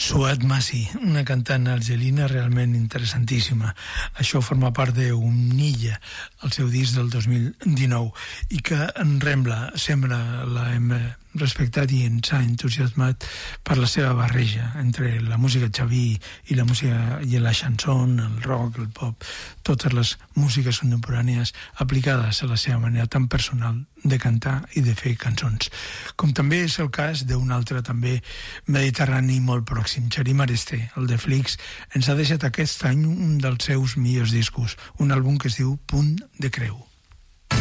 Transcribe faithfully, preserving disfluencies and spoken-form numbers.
Suat Masi, una cantant argelina realment interessantíssima. Això forma part d'Umnilla, el seu disc del dos mil dinou, i que en Rembla sempre l'hem respectat i ens ha entusiasmat per la seva barreja entre la música xaví i la música i la chanson, el rock, el pop, totes les músiques contemporànies aplicades a la seva manera tan personal de cantar i de fer cançons. Com també és el cas d'un altre també mediterrani molt pròxim, Xarim Aresté, el de Flix, ens ha deixat aquest any un dels seus millors discos, un àlbum que es diu Punt de Creu.